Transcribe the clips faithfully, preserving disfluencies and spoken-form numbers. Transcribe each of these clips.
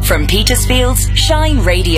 from Petersfield's Shine Radio.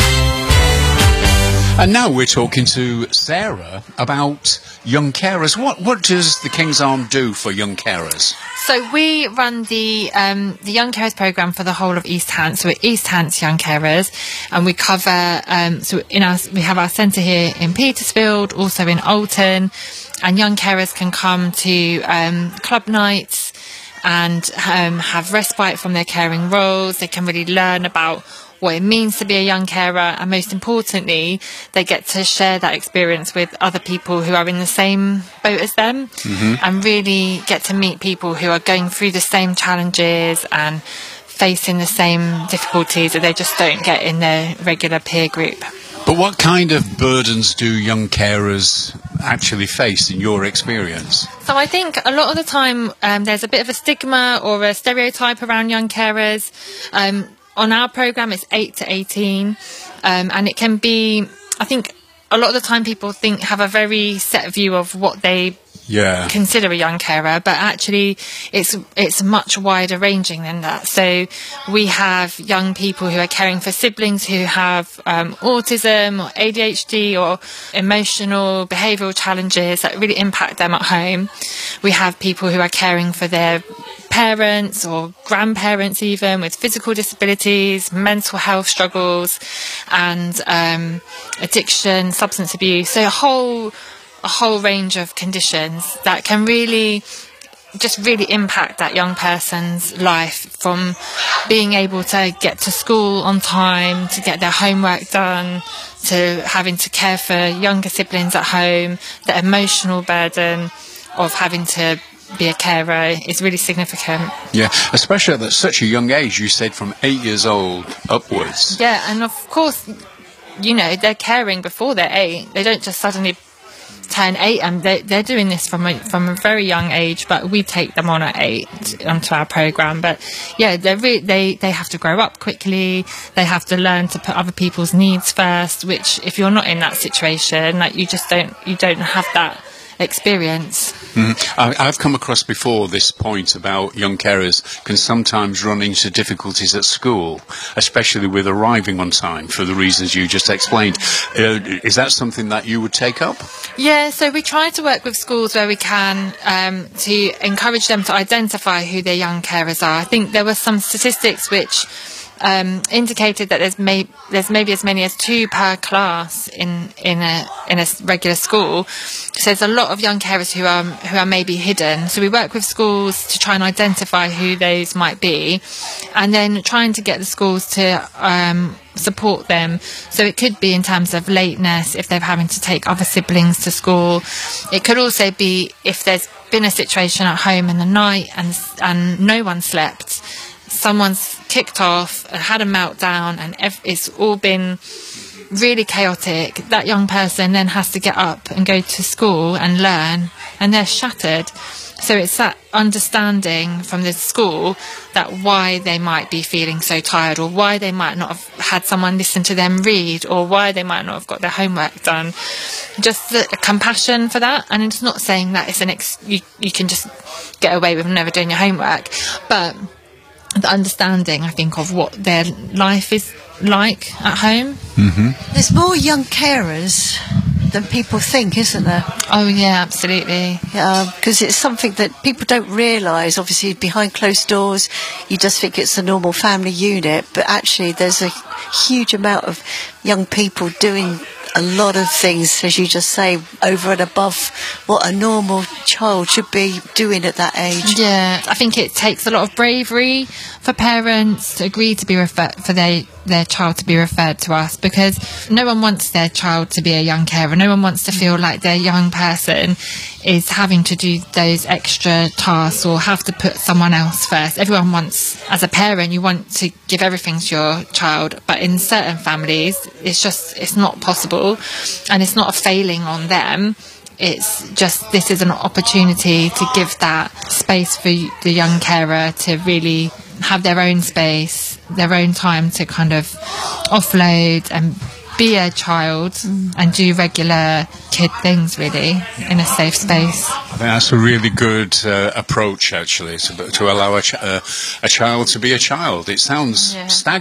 And now we're talking to Sarah about young carers. What what does the King's Arm do for young carers? So we run the um, the Young Carers programme for the whole of East Hants. So we're East Hants Young Carers, and we cover. Um, so in our we have our centre here in Petersfield, also in Alton, and young carers can come to um, club nights and um, have respite from their caring roles. They can really learn about what it means to be a young carer, and most importantly, they get to share that experience with other people who are in the same boat as them, mm-hmm. and really get to meet people who are going through the same challenges and facing the same difficulties that they just don't get in their regular peer group. But what kind of burdens do young carers actually face in your experience? So I think a lot of the time um, there's a bit of a stigma or a stereotype around young carers. Um, On our programme, it's eight to eighteen, um, and it can be, I think, a lot of the time people think have a very set view of what they yeah. consider a young carer, but actually it's it's much wider ranging than that. So we have young people who are caring for siblings who have um, autism or A D H D or emotional behavioural challenges that really impact them at home. We have people who are caring for their parents or grandparents even with physical disabilities, mental health struggles, and um, addiction, substance abuse. So a whole a whole range of conditions that can really just really impact that young person's life, from being able to get to school on time, to get their homework done, to having to care for younger siblings at home. The emotional burden of having to be a carer is really significant. Yeah, especially at such a young age. You said from eight years old upwards. Yeah, and of course, you know, they're caring before they're eight. They don't just suddenly turn eight, and they, they're doing this from a, from a very young age, but we take them on at eight onto our programme. But yeah, they're re- they, they have to grow up quickly. They have to learn to put other people's needs first, which if you're not in that situation, like you just don't, you don't have that experience. Mm. I, I've come across before this point about young carers can sometimes run into difficulties at school, especially with arriving on time for the reasons you just explained. Uh, is that something that you would take up? Yeah, so we try to work with schools where we can um, to encourage them to identify who their young carers are. I think there were some statistics which Um, indicated that there's, may, there's maybe as many as two per class in in a in a regular school. So there's a lot of young carers who are who are maybe hidden. So we work with schools to try and identify who those might be, and then trying to get the schools to um, support them. So it could be in terms of lateness, if they're having to take other siblings to school. It could also be if there's been a situation at home in the night and and no one slept. Someone's kicked off and had a meltdown, and it's all been really chaotic. That young person then has to get up and go to school and learn, and they're shattered. So it's that understanding from the school that why they might be feeling so tired, or why they might not have had someone listen to them read, or why they might not have got their homework done. Just the compassion for that. And it's not saying that it's an ex- you, you can just get away with never doing your homework, but the understanding, I think, of what their life is like at home. Mm-hmm. There's more young carers than people think, isn't there? Oh, yeah, absolutely. Because uh, it's something that people don't realise. Obviously, behind closed doors, you just think it's a normal family unit, but actually there's a huge amount of young people doing a lot of things, as you just say, over and above what a normal child should be doing at that age. Yeah, I think it takes a lot of bravery for parents to agree to be referred for their their child to be referred to us, because no one wants their child to be a young carer. No one wants to feel like their young person is having to do those extra tasks or have to put someone else first. Everyone wants, as a parent, you want to give everything to your child, but in certain families it's just it's not possible, and it's not a failing on them. It's just, this is an opportunity to give that space for the young carer to really have their own space, their own time to kind of offload and be a child mm. and do regular kid things, really, yeah. in a safe space. I think that's a really good uh, approach, actually, to, to allow a, ch- uh, a child to be a child. It sounds yeah. staggering.